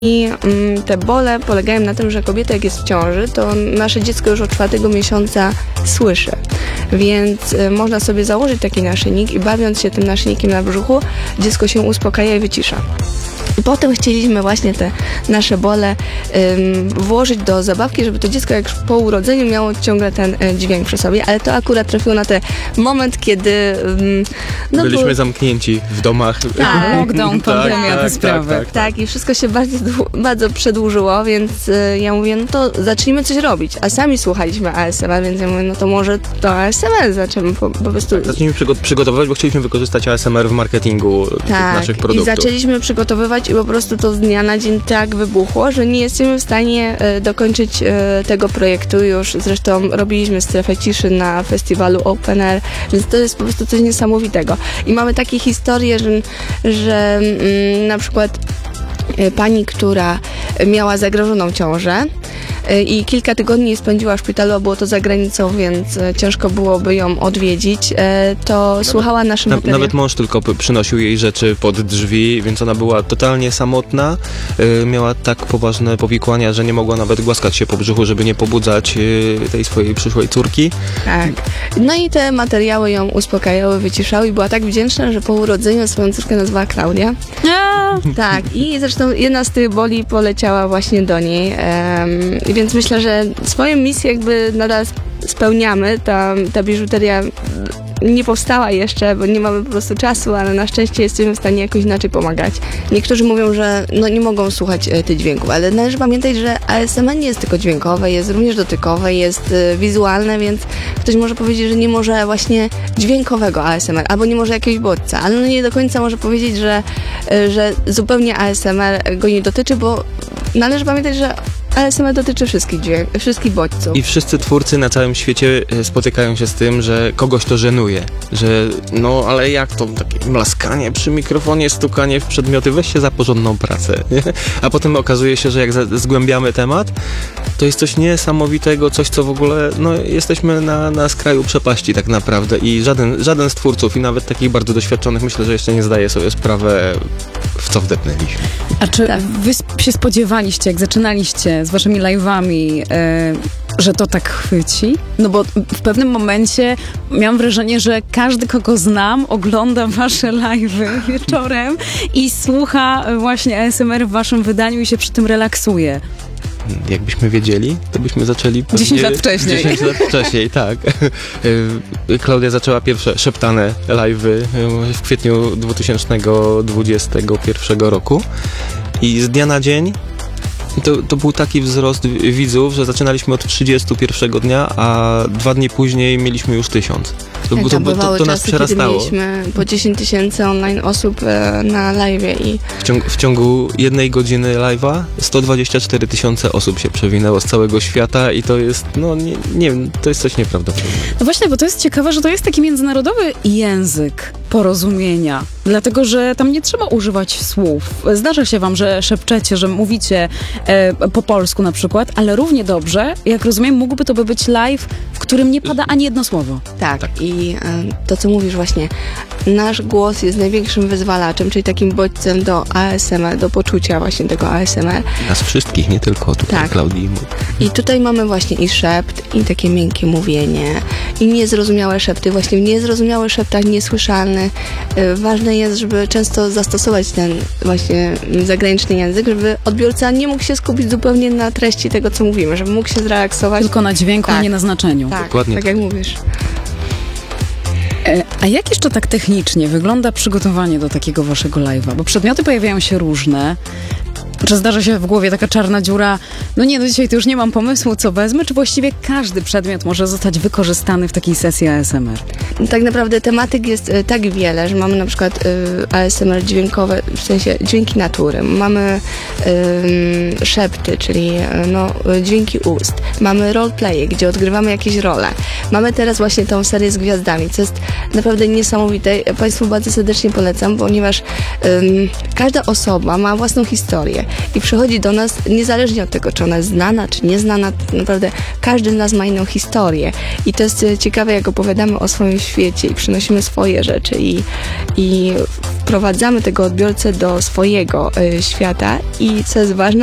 I te bóle polegają na tym, że kobieta jak jest w ciąży, to nasze dziecko już od 4. miesiąca słyszy. Więc można sobie założyć taki naszyjnik i bawiąc się tym naszyjnikiem na brzuchu, dziecko się uspokaja i wycisza. I potem chcieliśmy właśnie te nasze bóle włożyć do zabawki, żeby to dziecko jak po urodzeniu miało ciągle ten dźwięk przy sobie, ale to akurat trafiło na ten moment, kiedy... byliśmy zamknięci w domach. Tak, lockdown, pandemia, te sprawy. Tak, i wszystko się bardzo przedłużyło, więc ja mówię, no to zacznijmy coś robić. A sami słuchaliśmy ASMR, więc ja mówię, no to może to ASMR zaczniemy po prostu... Zacznijmy przygotowywać, bo chcieliśmy wykorzystać ASMR w marketingu tych naszych produktów. I zaczęliśmy przygotowywać i po prostu to z dnia na dzień tak wybuchło, że nie jesteśmy w stanie dokończyć tego projektu już. Zresztą robiliśmy strefę ciszy na festiwalu Open Air, więc to jest po prostu coś niesamowitego. I mamy takie historie, że na przykład pani, która miała zagrożoną ciążę i kilka tygodni spędziła w szpitalu, a było to za granicą, więc ciężko byłoby ją odwiedzić, to słuchała naszym materiałom. Nawet mąż tylko przynosił jej rzeczy pod drzwi, więc ona była totalnie samotna, miała tak poważne powikłania, że nie mogła nawet głaskać się po brzuchu, żeby nie pobudzać tej swojej przyszłej córki. Tak. No i te materiały ją uspokajały, wyciszały i była tak wdzięczna, że po urodzeniu swoją córkę nazwała Klaudia. Tak, i zresztą jedna z tych boli poleciała właśnie do niej, więc myślę, że swoją misję jakby nadal spełniamy. Ta biżuteria nie powstała jeszcze, bo nie mamy po prostu czasu, ale na szczęście jesteśmy w stanie jakoś inaczej pomagać. Niektórzy mówią, że no nie mogą słuchać tych dźwięków, ale należy pamiętać, że ASMR nie jest tylko dźwiękowe, jest również dotykowe, jest wizualne, więc ktoś może powiedzieć, że nie może właśnie dźwiękowego ASMR, albo nie może jakiegoś bodźca, ale no nie do końca może powiedzieć, że zupełnie ASMR go nie dotyczy, bo należy pamiętać, że ASMR dotyczy wszystkich bodźców. I wszyscy twórcy na całym świecie spotykają się z tym, że kogoś to żenuje. Że no, ale jak to takie mlaskanie przy mikrofonie, stukanie w przedmioty, weź się za porządną pracę. Nie? A potem okazuje się, że jak zgłębiamy temat, to jest coś niesamowitego, coś co w ogóle, no jesteśmy na skraju przepaści tak naprawdę i żaden z twórców i nawet takich bardzo doświadczonych myślę, że jeszcze nie zdaje sobie sprawę, w co wdepnęliśmy. A czy wy się spodziewaliście, jak zaczynaliście z waszymi live'ami, że to tak chwyci? No bo w pewnym momencie miałam wrażenie, że każdy, kogo znam, ogląda wasze live'y wieczorem i słucha właśnie ASMR w waszym wydaniu i się przy tym relaksuje. Jakbyśmy wiedzieli, to byśmy zaczęli 10 lat wcześniej. 10 lat wcześniej, tak. Klaudia zaczęła pierwsze szeptane live'y w kwietniu 2021 roku i z dnia na dzień to był taki wzrost widzów, że zaczynaliśmy od 31 dnia, a 2 dni później mieliśmy już 1000. To nas przerastało. Mieliśmy po 10 000 online osób na live'ie i... W ciągu 1 godziny live'a 124 000 osób się przewinęło z całego świata i to jest, no nie wiem, to jest coś nieprawdopodobnego. No właśnie, bo to jest ciekawe, że to jest taki międzynarodowy język porozumienia, dlatego, że tam nie trzeba używać słów. Zdarza się wam, że szepczecie, że mówicie po polsku na przykład, ale równie dobrze, jak rozumiem, mógłby to być live, w którym nie pada ani jedno słowo. Tak. I to, co mówisz właśnie, nasz głos jest największym wyzwalaczem, czyli takim bodźcem do ASMR, do poczucia właśnie tego ASMR. Nas wszystkich, nie tylko tutaj Klaudii. I tutaj mamy właśnie i szept, i takie miękkie mówienie, i niezrozumiałe szepty. Właśnie w niezrozumiałych szeptach niesłyszalny. Ważne jest, żeby często zastosować ten właśnie zagraniczny język, żeby odbiorca nie mógł się skupić zupełnie na treści tego, co mówimy, żeby mógł się zrelaksować. Tylko na dźwięku, a nie na znaczeniu. Tak, dokładnie tak jak mówisz. A jak jeszcze tak technicznie wygląda przygotowanie do takiego waszego live'a? Bo przedmioty pojawiają się różne. Czy zdarza się w głowie taka czarna dziura? No nie, no dzisiaj to już nie mam pomysłu, co wezmę. Czy właściwie każdy przedmiot może zostać wykorzystany w takiej sesji ASMR? Tak naprawdę tematyk jest tak wiele, że mamy na przykład ASMR dźwiękowe, w sensie dźwięki natury. Mamy szepty, czyli dźwięki ust. Mamy roleplaye, gdzie odgrywamy jakieś role. Mamy teraz właśnie tą serię z gwiazdami, co jest naprawdę niesamowite. Państwu bardzo serdecznie polecam, ponieważ każda osoba ma własną historię i przychodzi do nas niezależnie od tego, czy ona jest znana, czy nieznana. Naprawdę każdy z nas ma inną historię i to jest ciekawe, jak opowiadamy o swoim świecie i przynosimy swoje rzeczy i wprowadzamy tego odbiorcę do swojego świata i co jest ważne,